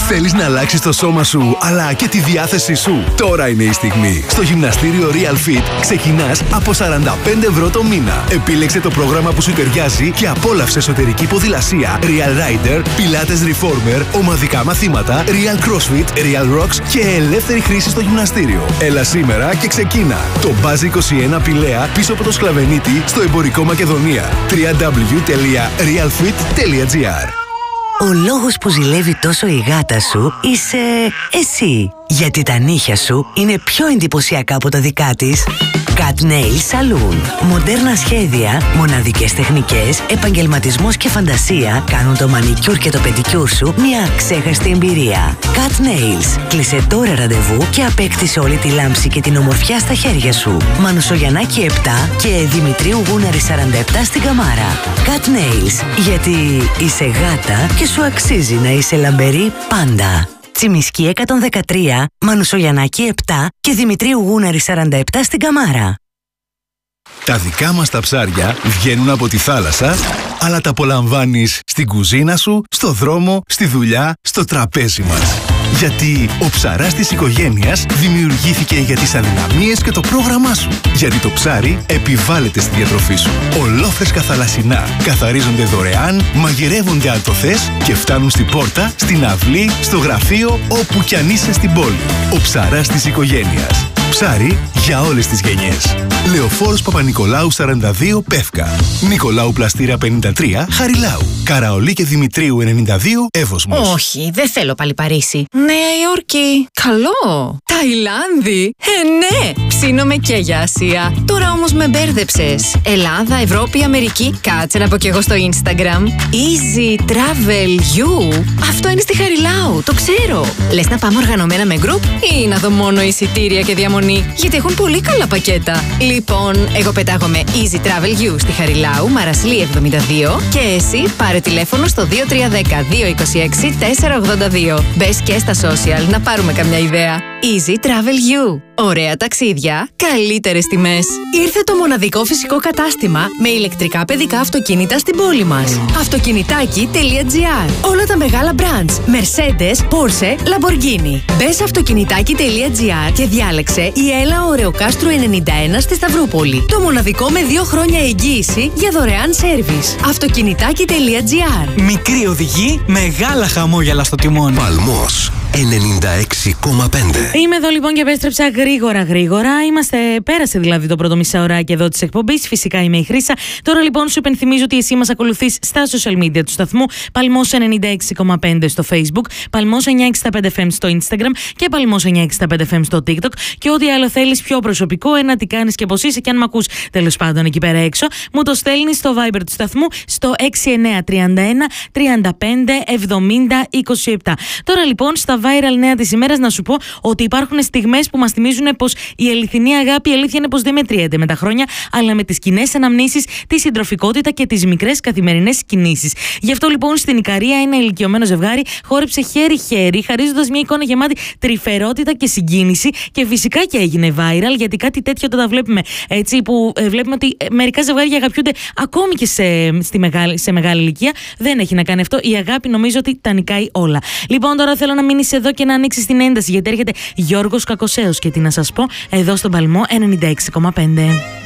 Θέλεις να αλλάξεις το σώμα σου, αλλά και τη διάθεσή σου? Τώρα είναι η στιγμή. Στο γυμναστήριο Real Fit ξεκινάς από 45 ευρώ το μήνα. Επίλεξε το πρόγραμμα που σου ταιριάζει και απόλαυσε εσωτερική ποδηλασία, Real Rider, Pilates Reformer, ομαδικά μαθήματα, Real CrossFit, Real Rocks και ελεύθερη χρήση στο γυμναστήριο. Έλα σήμερα και ξεκίνα. Το Buzz 21 Πηλαία πίσω από το Σκλαβενίτη στο εμπορικό Μακεδονία. www.realfit.gr. Ο λόγος που ζηλεύει τόσο η γάτα σου είσαι εσύ. Γιατί τα νύχια σου είναι πιο εντυπωσιακά από τα δικά της. Cat Nail Saloon. Μοντέρνα σχέδια, μοναδικές τεχνικές, επαγγελματισμός και φαντασία κάνουν το μανικιούρ και το πεντικιούρ σου μια ξέχαστη εμπειρία. Cat Nails. Κλείσε τώρα ραντεβού και απέκτησε όλη τη λάμψη και την ομορφιά στα χέρια σου. Μανουσογιαννάκη 7 και Δημητρίου Γούναρη 47 στην Καμάρα. Cat Nails. Γιατί είσαι γάτα και σου αξίζει να είσαι λαμπερή πάντα. Τσιμισκή 113, Μανουσογιαννάκη 7 και Δημητρίου Γούναρη 47 στην Καμάρα. Τα δικά μας τα ψάρια βγαίνουν από τη θάλασσα, αλλά τα απολαμβάνεις στην κουζίνα σου, στο δρόμο, στη δουλειά, στο τραπέζι μας. Γιατί ο ψαράς της οικογένειας δημιουργήθηκε για τις αδυναμίες και το πρόγραμμά σου. Γιατί το ψάρι επιβάλλεται στη διατροφή σου. Ολόφρεσκα θαλασσινά καθαρίζονται δωρεάν, μαγειρεύονται αν το θες και φτάνουν στην πόρτα, στην αυλή, στο γραφείο, όπου κι αν είσαι στην πόλη. Ο ψαράς της οικογένειας. Ψάρι για όλες τις γενιές. Λεωφόρος Παπα-Νικολάου 42 Πεύκα. Νικολάου Πλαστήρα 53 Χαριλάου. Καραολί και Δημητρίου 92 Εύωσμος. Όχι, δεν θέλω πάλι Παρίσι. Νέα Υόρκη. Καλό. Ταϊλάνδη. Ναι. Ψήνομαι και για Ασία. Τώρα όμως με μπέρδεψες. Ελλάδα, Ευρώπη, Αμερική. Κάτσε να πω κι εγώ στο Instagram. Easy Travel You. Αυτό είναι στη Χαριλάου. Το ξέρω. Λες να πάμε οργανωμένα με group ή να δω μόνο εισιτήρια και διαμονή? Γιατί έχουν πολύ καλά πακέτα. Λοιπόν, εγώ πετάγομαι Easy Travel You στη Χαριλάου, Μαρασλή 72 και εσύ πάρε τηλέφωνο στο 2310 226 482. Μπες και στα social να πάρουμε καμιά ιδέα. Easy Travel You. Ωραία ταξίδια, καλύτερες τιμές. Ήρθε το μοναδικό φυσικό κατάστημα με ηλεκτρικά παιδικά αυτοκίνητα στην πόλη μας. Αυτοκινητάκι.gr. Όλα τα μεγάλα brands Mercedes, Porsche, Lamborghini. Μπες αυτοκινητάκι.gr και διάλεξε η Έλα Ωρεοκάστρου 91 στη Σταυρούπολη. Το μοναδικό με 2 χρόνια εγγύηση για δωρεάν σέρβις. Αυτοκινητάκι.gr. Μικρή οδηγή, μεγάλα χαμόγελα στο τιμόνι. Παλμός 96,5. Είμαι εδώ λοιπόν και επέστρεψα γρήγορα. Πέρασε δηλαδή το πρώτο μισάωράκι εδώ της εκπομπής. Φυσικά είμαι η Χρύσα. Τώρα λοιπόν σου υπενθυμίζω ότι εσύ μας ακολουθείς στα social media του σταθμού. Παλμός 96,5 στο Facebook, Παλμός 965 FM στο Instagram και Παλμός 965 FM στο TikTok. Και ό,τι άλλο θέλεις πιο προσωπικό, τι κάνεις και πώς είσαι και αν μ' ακούς τέλος πάντων εκεί πέρα έξω, μου το στέλνεις στο Viber του σταθμού στο 6931 35 70 27. Τώρα λοιπόν στα viral νέα της ημέρας να σου πω ότι υπάρχουν στιγμές που μας θυμίζουν πως η αληθινή αγάπη, η αλήθεια είναι πως δεν μετριέται με τα χρόνια, αλλά με τις κοινές αναμνήσεις, τη συντροφικότητα και τις μικρές καθημερινές κινήσεις. Γι' αυτό λοιπόν στην Ικαρία ένα ηλικιωμένο ζευγάρι χόρεψε χέρι-χέρι, χαρίζοντας μια εικόνα γεμάτη τρυφερότητα και συγκίνηση και φυσικά και έγινε viral, γιατί κάτι τέτοιο όταν τα βλέπουμε έτσι, που βλέπουμε ότι μερικά ζευγάρια αγαπιούνται ακόμη και σε μεγάλη ηλικία, δεν έχει να κάνει αυτό. Η αγάπη νομίζω ότι τα νικάει όλα. Λοιπόν, τώρα θέλω να μείνεις εδώ και να ανοίξεις την ένταση, γιατί έρχεται Γιώργος Κακοσέος και τι να σας πω, εδώ στον Παλμό 96,5.